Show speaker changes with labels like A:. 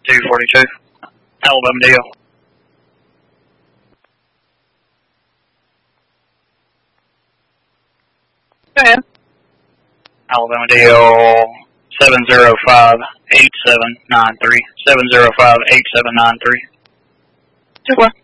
A: 242. Alabama deal.
B: Go ahead.
A: Alabama deal 705-8793. 705-8793.
B: 2-4.